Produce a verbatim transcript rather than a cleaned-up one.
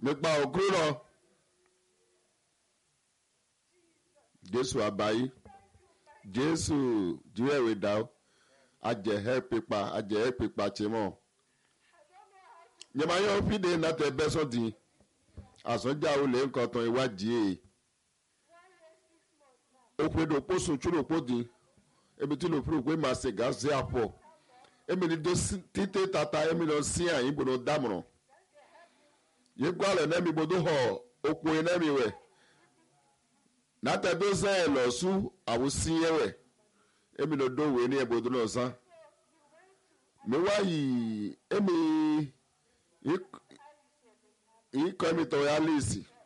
nípa òkúrò lọ jésù àbáyé jésù jíwèwé dá o ajẹhẹ pípa ajẹhẹ pípa tìmọ nyẹmayọ fìdí nàtẹ bẹsọdì àsọjà olè nkọtàn ìwádìí ẹ òpèdè òpósùn túrò òpódì ebi tí lòpùrò pé màá ṣe gàásì àpọ èmi ní tó títẹ tata èmi lọ sí àyìn gbọdọ dámọràn yìí gbọ́ àlẹ́ nẹ́mi gbọdọ họ òpó yẹn nẹ́mi wẹ̀ nàtẹ tó sẹ́yìn lọ sùn àwọn sí yẹn wẹ̀ èmi lọ dọ̀wé ní ẹ̀bùdó náà sàn mi wá yìí èmi yìí kọ́ mi tọ́ ya léèsì